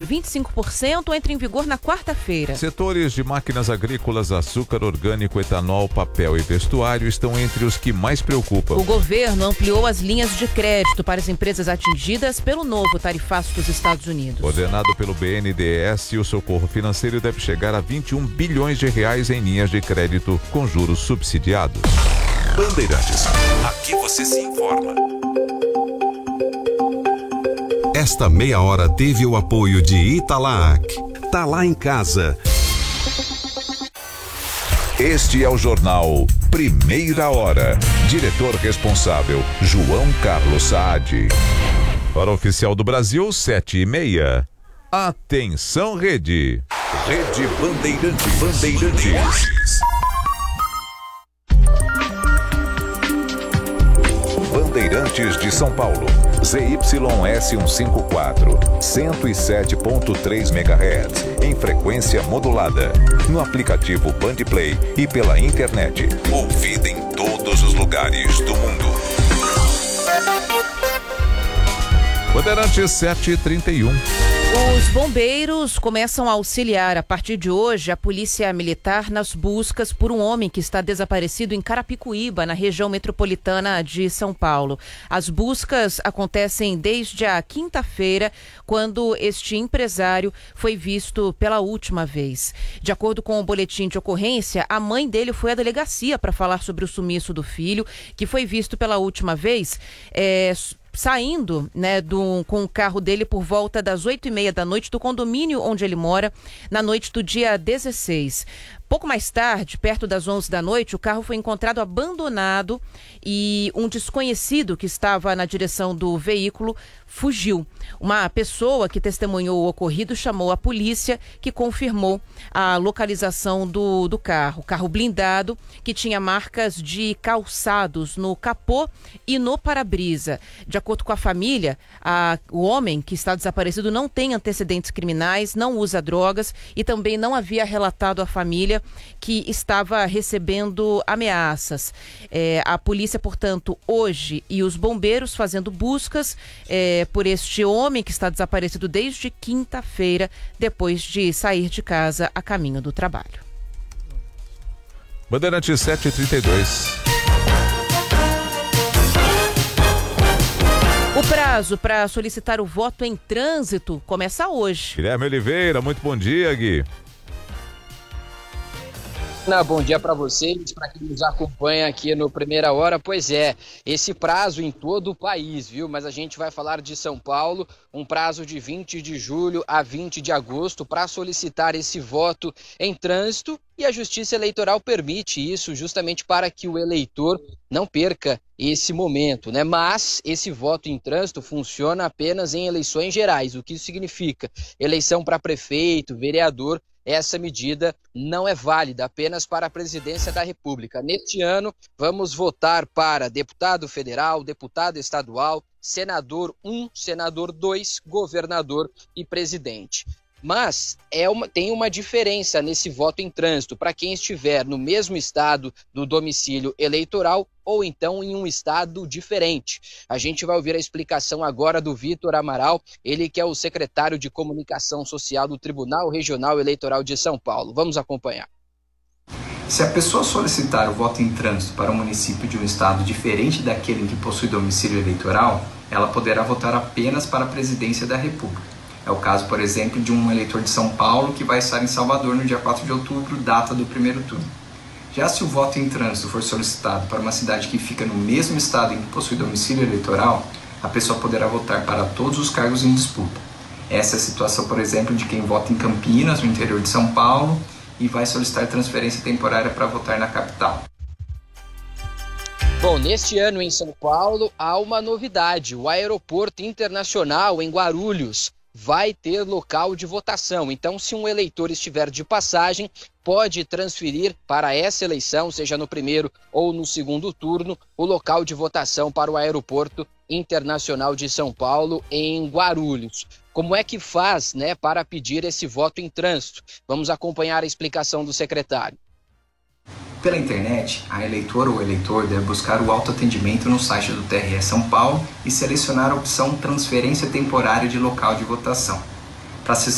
25%, entra em vigor na quarta-feira. Setores de máquinas agrícolas, açúcar orgânico, etanol, papel e vestuário estão entre os que mais preocupam. O governo ampliou as linhas de crédito para as empresas atingidas pelo novo tarifaço dos Estados Unidos. Ordenado pelo BNDES, o socorro financeiro deve chegar a 21 bilhões de reais em linhas de crédito com juros subsidiados. Bandeirantes, aqui você se informa. Esta meia hora teve o apoio de Italac. Tá lá em casa. Este é o jornal Primeira Hora. Diretor responsável, João Carlos Saad. Hora oficial do Brasil, 7h30. Atenção, Rede. Rede Bandeirantes. Bandeirantes de São Paulo. ZYS 154, 107.3 MHz, em frequência modulada. No aplicativo Bandplay e pela internet. Ouvida em todos os lugares do mundo. Bandeirantes 7h31. Os bombeiros começam a auxiliar a partir de hoje a Polícia Militar nas buscas por um homem que está desaparecido em Carapicuíba, na região metropolitana de São Paulo. As buscas acontecem desde a quinta-feira, quando este empresário foi visto pela última vez. De acordo com o boletim de ocorrência, a mãe dele foi à delegacia para falar sobre o sumiço do filho, que foi visto pela última vez saindo, com o carro dele por volta das 8h30 da noite do condomínio onde ele mora, na noite do dia 16. Pouco mais tarde, perto das 11 da noite, o carro foi encontrado abandonado e um desconhecido que estava na direção do veículo fugiu. Uma pessoa que testemunhou o ocorrido chamou a polícia, que confirmou a localização do carro. Carro blindado que tinha marcas de calçados no capô e no para-brisa. De acordo com a família, o homem que está desaparecido não tem antecedentes criminais, não usa drogas e também não havia relatado à família que estava recebendo ameaças. A polícia, portanto, hoje, e os bombeiros fazendo buscas por este homem que está desaparecido desde quinta-feira, depois de sair de casa a caminho do trabalho. Bandeirantes 7h32. O prazo para solicitar o voto em trânsito começa hoje. Guilherme Oliveira, muito bom dia, Gui. Bom dia para vocês, para quem nos acompanha aqui no Primeira Hora. Pois é, esse prazo em todo o país, viu? Mas a gente vai falar de São Paulo, um prazo de 20 de julho a 20 de agosto para solicitar esse voto em trânsito, e a Justiça Eleitoral permite isso justamente para que o eleitor não perca esse momento, né? Mas esse voto em trânsito funciona apenas em eleições gerais. O que isso significa? Eleição para prefeito, vereador. Essa medida não é válida apenas para a presidência da República. Neste ano, vamos votar para deputado federal, deputado estadual, senador 1, senador 2, governador e presidente. Mas tem uma diferença nesse voto em trânsito para quem estiver no mesmo estado do domicílio eleitoral ou então em um estado diferente. A gente vai ouvir a explicação agora do Vitor Amaral, ele que é o secretário de Comunicação Social do Tribunal Regional Eleitoral de São Paulo. Vamos acompanhar. Se a pessoa solicitar o voto em trânsito para um município de um estado diferente daquele em que possui domicílio eleitoral, ela poderá votar apenas para a presidência da República. É o caso, por exemplo, de um eleitor de São Paulo que vai estar em Salvador no dia 4 de outubro, data do primeiro turno. Já se o voto em trânsito for solicitado para uma cidade que fica no mesmo estado em que possui domicílio eleitoral, a pessoa poderá votar para todos os cargos em disputa. Essa é a situação, por exemplo, de quem vota em Campinas, no interior de São Paulo, e vai solicitar transferência temporária para votar na capital. Bom, neste ano em São Paulo há uma novidade. O Aeroporto Internacional em Guarulhos vai ter local de votação. Então, se um eleitor estiver de passagem, pode transferir para essa eleição, seja no primeiro ou no segundo turno, o local de votação para o Aeroporto Internacional de São Paulo em Guarulhos. Como é que faz, para pedir esse voto em trânsito? Vamos acompanhar a explicação do secretário. Pela internet, a eleitora ou eleitor deve buscar o autoatendimento no site do TRE São Paulo e selecionar a opção Transferência Temporária de Local de Votação. Para